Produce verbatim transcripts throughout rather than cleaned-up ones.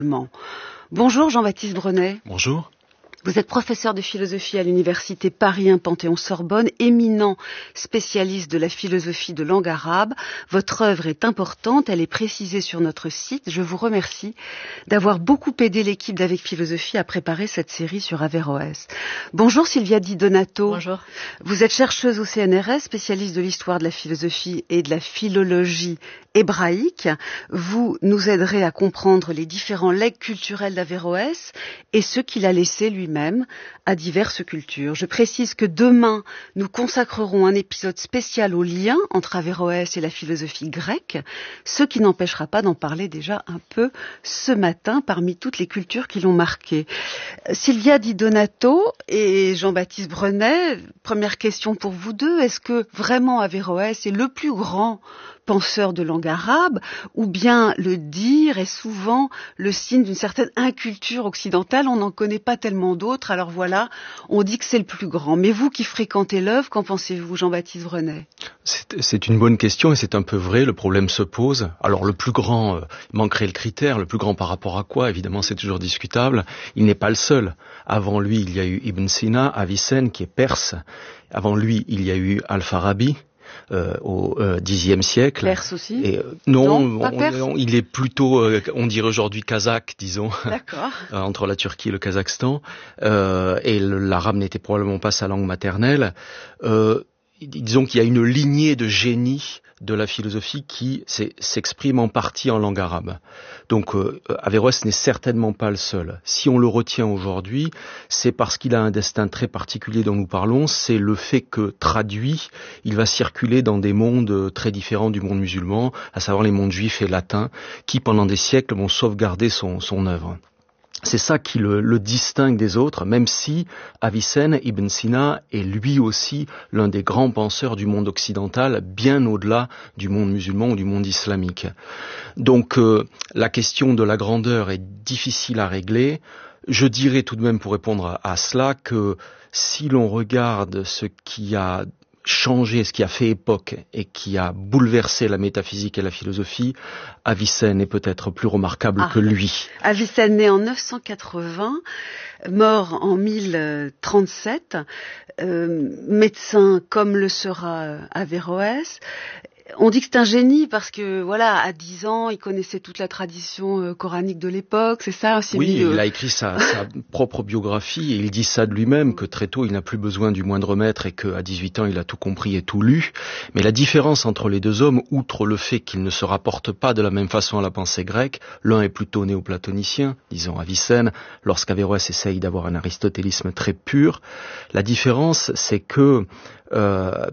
Bonjour Jean-Baptiste Brenet. Bonjour. Vous êtes professeur de philosophie à l'université Paris un Panthéon-Sorbonne, éminent spécialiste de la philosophie de langue arabe. Votre œuvre est importante, elle est précisée sur notre site. Je vous remercie d'avoir beaucoup aidé l'équipe d'Avec Philosophie à préparer cette série sur Averroès. Bonjour Sylvia Di Donato. Bonjour. Vous êtes chercheuse au C N R S, spécialiste de l'histoire de la philosophie et de la philologie hébraïque. Vous nous aiderez à comprendre les différents legs culturels d'Averroès et ce qu'il a laissé lui-même même à diverses cultures. Je précise que demain, nous consacrerons un épisode spécial au lien entre Averroès et la philosophie grecque, ce qui n'empêchera pas d'en parler déjà un peu ce matin parmi toutes les cultures qui l'ont marqué. Sylvia Di Donato et Jean-Baptiste Brenet, première question pour vous deux, est-ce que vraiment Averroès est le plus grand penseur de langue arabe, ou bien le dire est souvent le signe d'une certaine inculture occidentale, on n'en connaît pas tellement d'autres, alors voilà, on dit que c'est le plus grand. Mais vous qui fréquentez l'œuvre, qu'en pensez-vous, Jean-Baptiste Brenet ? C'est, c'est une bonne question et c'est un peu vrai, le problème se pose. Alors le plus grand, euh, manquerait le critère, le plus grand par rapport à quoi ? Évidemment c'est toujours discutable, il n'est pas le seul. Avant lui il y a eu Ibn Sina, Avicenne qui est perse, avant lui il y a eu Al-Farabi, Euh, au euh, dixième siècle. Perse aussi et, euh, Non, non on, Perse. on, il est plutôt, euh, on dirait aujourd'hui kazakh, disons, D'accord. entre la Turquie et le Kazakhstan. Euh, et le, l'arabe n'était probablement pas sa langue maternelle. Euh, disons qu'il y a une lignée de génie de la philosophie qui s'exprime en partie en langue arabe. Donc euh, Averroès n'est certainement pas le seul. Si on le retient aujourd'hui, c'est parce qu'il a un destin très particulier dont nous parlons, c'est le fait que, traduit, il va circuler dans des mondes très différents du monde musulman, à savoir les mondes juifs et latins, qui pendant des siècles vont sauvegarder son, son œuvre. C'est ça qui le, le distingue des autres, même si Avicenne, Ibn Sina, est lui aussi l'un des grands penseurs du monde occidental, bien au-delà du monde musulman ou du monde islamique. Donc euh, la question de la grandeur est difficile à régler. Je dirais tout de même, pour répondre à, à cela, que si l'on regarde ce qui a changé, ce qui a fait époque et qui a bouleversé la métaphysique et la philosophie, Avicenne est peut-être plus remarquable ah, que lui. Avicenne né en neuf cent quatre-vingts, mort en mille trente-sept, euh, médecin comme le sera Averroès. On dit que c'est un génie parce que, voilà, à dix ans, il connaissait toute la tradition euh, coranique de l'époque, c'est ça aussi. Oui, mis, euh... il a écrit sa, sa propre biographie et il dit ça de lui-même, que très tôt, il n'a plus besoin du moindre maître et qu'à dix-huit ans, il a tout compris et tout lu. Mais la différence entre les deux hommes, outre le fait qu'ils ne se rapportent pas de la même façon à la pensée grecque, l'un est plutôt néoplatonicien, disons Avicenne, lorsqu'Averroès essaye d'avoir un aristotélisme très pur. La différence, c'est que euh,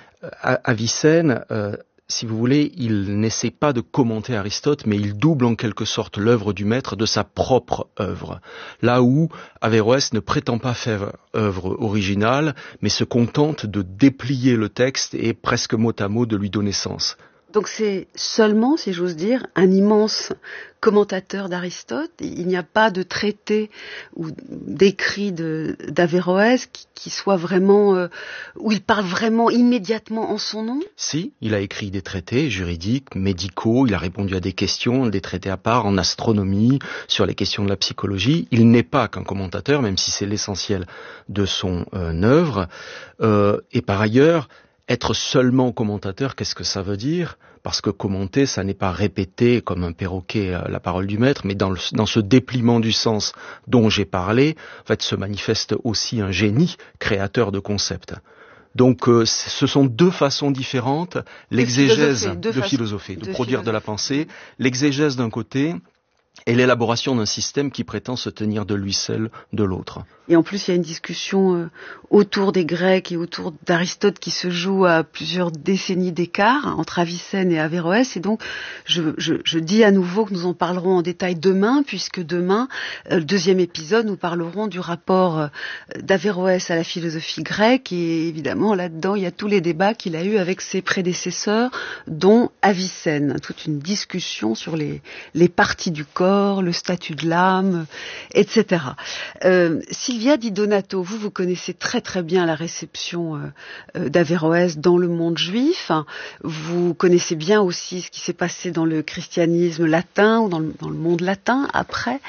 Avicenne... Euh, si vous voulez, il n'essaie pas de commenter Aristote, mais il double en quelque sorte l'œuvre du maître de sa propre œuvre. Là où Averroès ne prétend pas faire œuvre originale, mais se contente de déplier le texte et presque mot à mot de lui donner sens. Donc c'est seulement, si j'ose dire, un immense commentateur d'Aristote. Il n'y a pas de traité ou d'écrit de, d'Averroès qui, qui soit vraiment, euh, où il parle vraiment immédiatement en son nom. Si, il a écrit des traités juridiques, médicaux, il a répondu à des questions, des traités à part en astronomie, sur les questions de la psychologie. Il n'est pas qu'un commentateur, même si c'est l'essentiel de son euh, œuvre. Euh, et par ailleurs, être seulement commentateur, qu'est-ce que ça veut dire ? Parce que commenter, ça n'est pas répéter comme un perroquet la parole du maître, mais dans, le, dans ce dépliement du sens dont j'ai parlé, en fait, se manifeste aussi un génie créateur de concepts. Donc, euh, ce sont deux façons différentes, l'exégèse de philosopher, de, de, de produire de la pensée, l'exégèse d'un côté, et l'élaboration d'un système qui prétend se tenir de lui seul de l'autre. Et en plus, il y a une discussion euh, autour des Grecs et autour d'Aristote qui se joue à plusieurs décennies d'écart entre Avicenne et Averroès. Et donc, je, je, je dis à nouveau que nous en parlerons en détail demain, puisque demain, euh, le deuxième épisode, nous parlerons du rapport euh, d'Averroès à la philosophie grecque. Et évidemment, là-dedans, il y a tous les débats qu'il a eus avec ses prédécesseurs, dont Avicenne. Toute une discussion sur les, les parties du corps corps, le statut de l'âme, et cetera. Euh, Sylvia Di Donato, vous, vous connaissez très très bien la réception euh, d'Averroès dans le monde juif. Vous connaissez bien aussi ce qui s'est passé dans le christianisme latin ou dans le, dans le monde latin après.